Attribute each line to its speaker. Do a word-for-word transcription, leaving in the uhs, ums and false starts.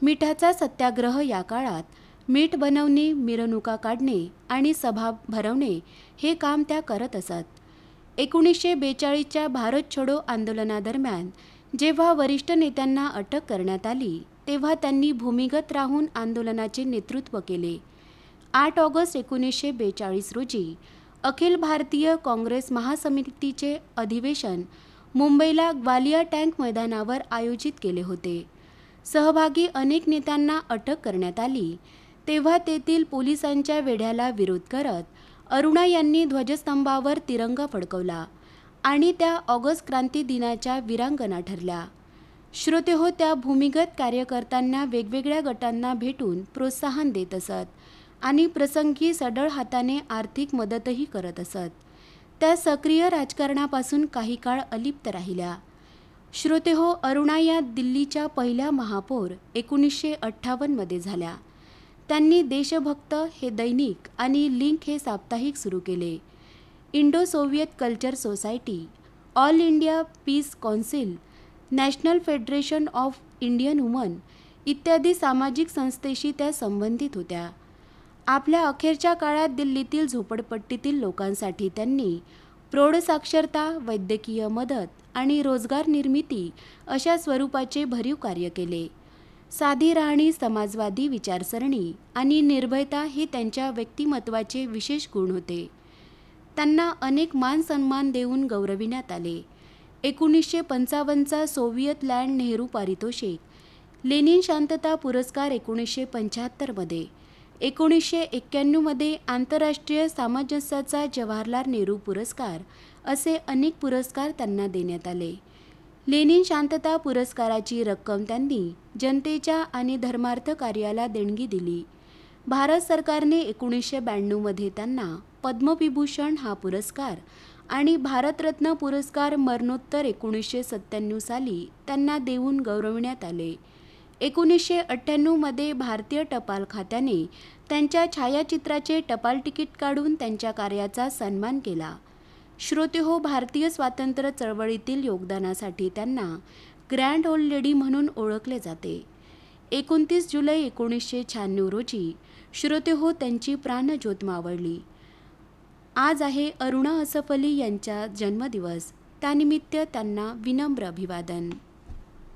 Speaker 1: मिठाचा सत्याग्रह या काळात मीठ बनवणे, मिरवणुका काढणे आणि सभा भरवणे हे काम त्या करत असत. एकोणीसशे बेचाळीसच्या भारत छोडो आंदोलनादरम्यान जेव्हा वरिष्ठ नेत्यांना अटक करण्यात आली तेव्हा त्यांनी भूमिगत राहून आंदोलनाचे नेतृत्व केले. आठ ऑगस्ट एकोणीसशे बेचाळीस रोजी अखिल भारतीय काँग्रेस महासमितीचे अधिवेशन मुंबईला ग्वालियर टँक मैदानावर आयोजित केले होते. सहभागी अनेक नेत्यांना अटक करण्यात आली तेव्हा तेथील पोलिसांच्या वेढ्याला विरोध करत अरुणा यांनी ध्वजस्तंभावर तिरंगा फडकवला आणि त्या ऑगस्ट क्रांती दिनाच्या वीरांगना ठरल्या. श्रोतेहो, त्या भूमिगत कार्यकर्त्यांना वेगवेगळ्या गटांना भेटून प्रोत्साहन देत असत आणि प्रसंगी सढळ हाताने आर्थिक मदतही करत असत. त्या सक्रिय राजकारणापासून काही काळ अलिप्त राहिल्या. श्रोतेहो, अरुणा या दिल्लीच्या पहिल्या महापौर एकोणीसशे अठ्ठावन्नमध्ये झाल्या. त्यांनी देशभक्त हे दैनिक आणि लिंक हे साप्ताहिक सुरू केले. Indo Soviet culture society, all India piece council, national federation of Indian woman इत्यादी सामाजिक संस्थेशी त्या संबंधित होत्या. आपल्या अखेरच्या काळात दिल्लीतील झोपडपट्टीतील लोकांसाठी त्यांनी प्रौढ साक्षरता, वैद्यकीय मदत आणि रोजगार निर्मिती अशा स्वरूपाचे भरीव कार्य केले. साधी राहणी, समाजवादी विचारसरणी आणि निर्भयता हे त्यांच्या व्यक्तिमत्वाचे विशेष गुण होते. त्यांना अनेक मान सन्मान देऊन गौरविण्यात आले. एकोणीसशे पंचावन्नचा सोव्हिएत लँड नेहरू पारितोषिक, लेनिन शांतता पुरस्कार एकोणीसशे पंच्याहत्तरमध्ये, एकोणीसशे एक्क्याण्णवमध्ये आंतरराष्ट्रीय सामंजस्याचा जवाहरलाल नेहरू पुरस्कार असे अनेक पुरस्कार त्यांना देण्यात आले. लेनिन शांतता पुरस्काराची रक्कम त्यांनी जनतेच्या आणि धर्मार्थ कार्याला देणगी दिली. भारत सरकारने एकोणीसशे ब्याण्णवमध्ये त्यांना पद्मविभूषण हा पुरस्कार आणि भारतरत्न पुरस्कार मरणोत्तर एकोणीसशे सत्त्याण्णव साली त्यांना देऊन गौरविण्यात आले. एकोणीसशे अठ्ठ्याण्णवमध्ये भारतीय टपाल खात्याने त्यांच्या छायाचित्राचे टपाल तिकीट काढून त्यांच्या कार्याचा सन्मान केला. श्रोतेहो, भारतीय स्वातंत्र्य चळवळीतील योगदानासाठी त्यांना ग्रँड ओल्ड लेडी म्हणून ओळखले जाते. एकोणतीस जुलै एकोणीसशे शहाण्णव रोजी श्रोतेहो त्यांची प्राणज्योत मावळली. आज आहे अरुणा असफ अली यांचा जन्मदिवस. त्यानिमित्त त्यांना विनम्र अभिवादन.